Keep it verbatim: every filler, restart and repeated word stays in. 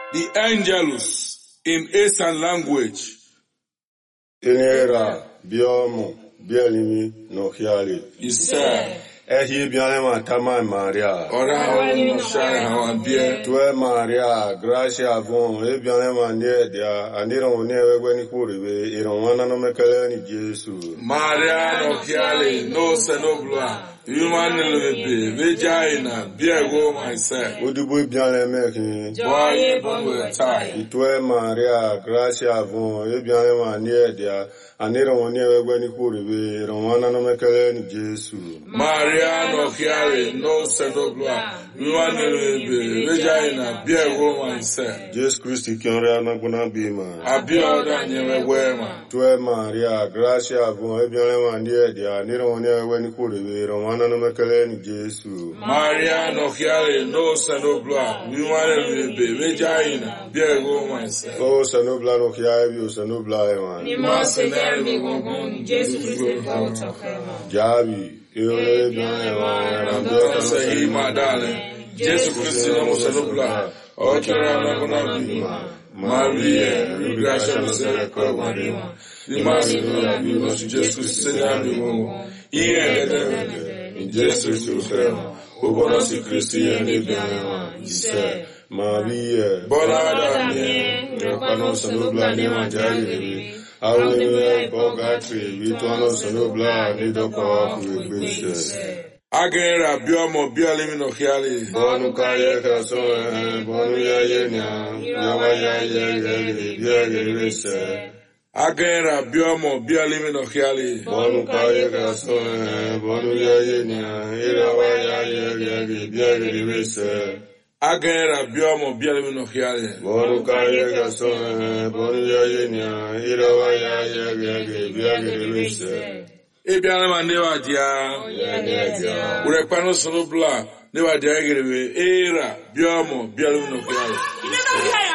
The Angelus in Eastern language. Inera, Biomo, Bielimi, Nohiali. Isa. Ehi Bialema Tama Maria. Ora no shine how and beer. Tue Maria, Gracia Von, Ebialema near dia, and they don't never when you could be, you don't want to make any Jesus. Maria no Kiali, no Senobla. Human baby, vagina, beer go myself. Would you be Bialema? Boy, boy, tie. Tue Maria, Gracia Von, Ebialema near dia, and they don't never when you could be, you don't want to make any Jesus. Maria no Kiali, no Senobla. Human baby, vagina, beer go myself. Jesus Christ, you can't run be man. I be all done, you wear man. Tue Maria, Gracia Von, Ebialema near dia, and they don't never when you could be, you don't Jesus. Maria no Kiali, no Senobla, you want to be vagina, beer go myself. Oh, Senobla no Kiavi, you Senobla, man. You must say, there we go, Jesus will go to heaven. Javi, you live in and I'm say, my darling, Jesus Christ, no Senobla, or Kerana Maria, you gracia se recuerda, you must be Jesus Christ, here. In Jesus Christ, who born us in Christi and Abraham, he said, Maria, Bona me, Rapano Sanobla, Nema Jari, Hallelujah, Bogatri, Vituano Sanobla, Nidoka, who is Agera, Biomo, Biolimino Hiali, Bonu Kaya Kaso, Bonu Yayena, Yawaya Yagari, Yagari, Agera, Biomo, Biolimino Hiali, Bonu Kaya Kaso, Bonu Yayena, Irawaya Yagari, Yagari, Agera, Biomo, Biolimino Hiali, Bonu Kaya Kaso, Bonu Yayena, Irawaya Yagari, Yagari, Ebianama never dia, Urepano Sonobla, never dia, Era, Biomo, Biolimino Hiali.